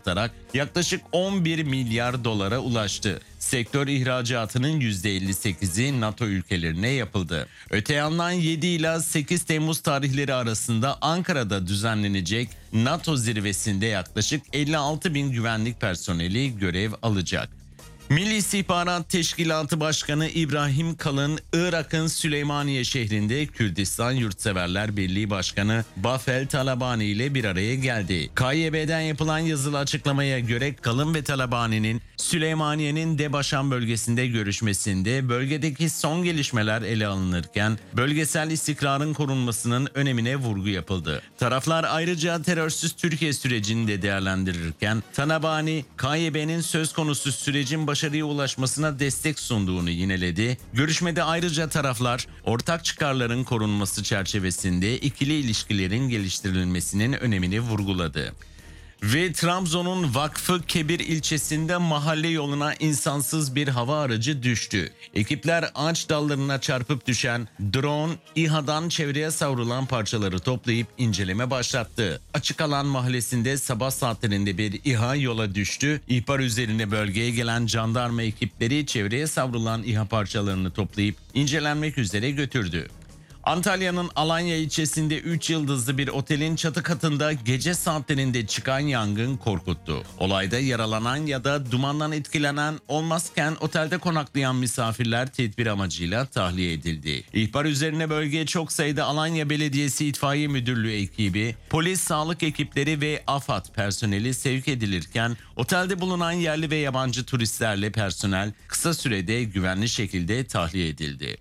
artarak yaklaşık 11 milyar dolara ulaştı. Sektör ihracatının %58'i NATO ülkelerine yapıldı. Öte yandan 7 ila 8 Temmuz tarihleri arasında Ankara'da düzenlenecek NATO zirvesinde yaklaşık 56 bin güvenlik personeli görev alacak. Milli İstihbarat Teşkilatı Başkanı İbrahim Kalın, Irak'ın Süleymaniye şehrinde Kürdistan Yurtseverler Birliği Başkanı Bafel Talabani ile bir araya geldi. KYB'den yapılan yazılı açıklamaya göre Kalın ve Talabani'nin Süleymaniye'nin Debaşan bölgesinde görüşmesinde bölgedeki son gelişmeler ele alınırken bölgesel istikrarın korunmasının önemine vurgu yapıldı. Taraflar ayrıca terörsüz Türkiye sürecini de değerlendirirken Talabani, KYB'nin söz konusu sürecin başarıya ulaşmasına destek sunduğunu yineledi. Görüşmede ayrıca taraflar ortak çıkarların korunması çerçevesinde ikili ilişkilerin geliştirilmesinin önemini vurguladı. Ve Trabzon'un Vakfı Kebir ilçesinde mahalle yoluna insansız bir hava aracı düştü. Ekipler ağaç dallarına çarpıp düşen drone, İHA'dan çevreye savrulan parçaları toplayıp inceleme başlattı. Açık Alan mahallesinde sabah saatlerinde bir İHA yola düştü. İhbar üzerine bölgeye gelen jandarma ekipleri çevreye savrulan İHA parçalarını toplayıp incelenmek üzere götürdü. Antalya'nın Alanya ilçesinde 3 yıldızlı bir otelin çatı katında gece saatlerinde çıkan yangın korkuttu. Olayda yaralanan ya da dumandan etkilenen olmazken otelde konaklayan misafirler tedbir amacıyla tahliye edildi. İhbar üzerine bölgeye çok sayıda Alanya Belediyesi İtfaiye Müdürlüğü ekibi, polis, sağlık ekipleri ve AFAD personeli sevk edilirken otelde bulunan yerli ve yabancı turistlerle personel kısa sürede güvenli şekilde tahliye edildi.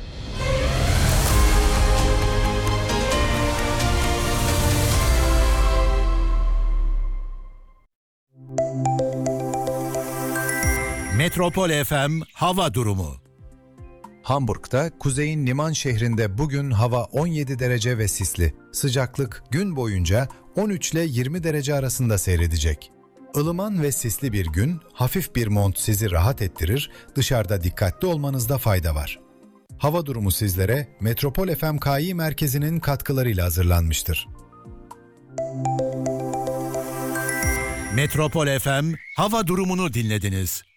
Metropol FM hava durumu. Hamburg'da kuzeyin liman şehrinde bugün hava 17 derece ve sisli. Sıcaklık gün boyunca 13 ile 20 derece arasında seyredecek. Ilıman ve sisli bir gün, hafif bir mont sizi rahat ettirir, dışarıda dikkatli olmanızda fayda var. Hava durumu sizlere Metropol FM KI merkezinin katkılarıyla hazırlanmıştır. Metropol FM hava durumunu dinlediniz.